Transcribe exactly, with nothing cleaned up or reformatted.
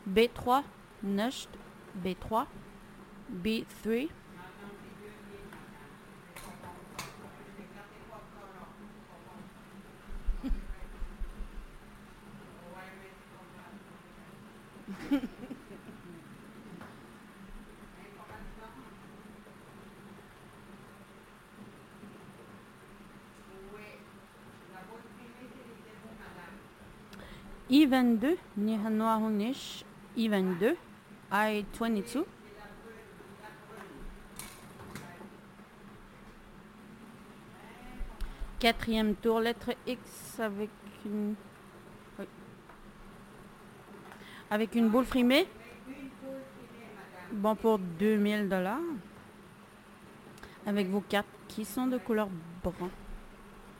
B trois, nicht. B trois. B trois. I vingt-deux, ni hanoi honish. I vingt-deux. I twenty-two. Quatrième tour, lettre X avec une... Oui. Avec une boule frimée. Bon pour deux mille dollars. Avec vos cartes qui sont de couleur brun.